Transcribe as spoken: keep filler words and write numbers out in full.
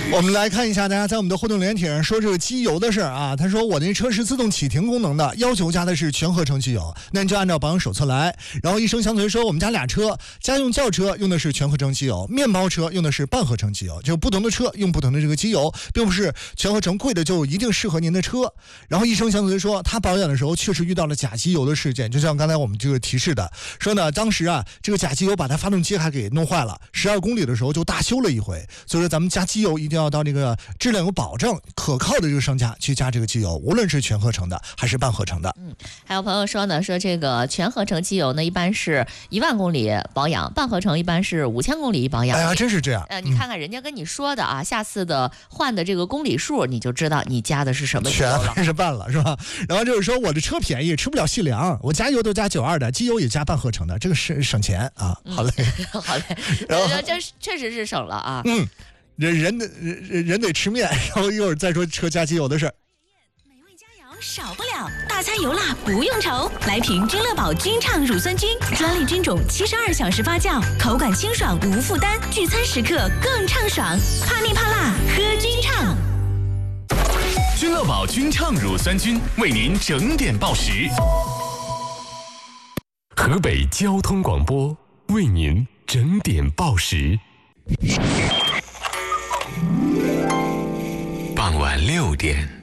我们来看一下大家在我们的互动留言帖上说这个机油的事儿啊。他说我那车是自动启停功能的，要求加的是全合成机油，那你就按照保养手册来。然后一生相随说我们家俩车，家用轿车用的是全合成机油，面包车用的是半合成机油，就不同的车用不同的这个机油，并不是全合成贵的就一定适合您的车。然后一生相随说他保养的时候确实遇到了假机油的事件，就像刚才我们这个提示的说呢，当时啊这个假机油把他发动机还给弄坏了，十二公里的时候就大修了一回。所以说咱们加机油一定要到这个质量有保证可靠的这个商家去加这个机油，无论是全合成的还是半合成的。 嗯，还有朋友说呢，说这个全合成机油呢一般是一万公里保养，半合成一般是五千公里保养。 哎呀，真是这样。 呃，你看看人家跟你说的啊，嗯、下次的换的这个公里数，你就知道你加的是什么机油了。 全还是半了是吧？然后就是说我的车便宜，吃不了细粮，我加油都加九二的，机油也加半合成的，这个是省钱啊。好嘞， 嗯、好嘞， 然后这确实是省了啊。 嗯。人人得人人得吃面，然后一会儿再说车加机油的事儿。 美味佳肴少不了，大餐油辣不用愁，来瓶君乐宝君畅乳酸菌，专利菌种，七十二小时发酵，口感清爽无负担，聚餐时刻更畅爽。怕腻怕辣，喝君畅。 君乐宝君畅乳酸菌为您整点报时。河北交通广播为您整点报时。傍晚六点，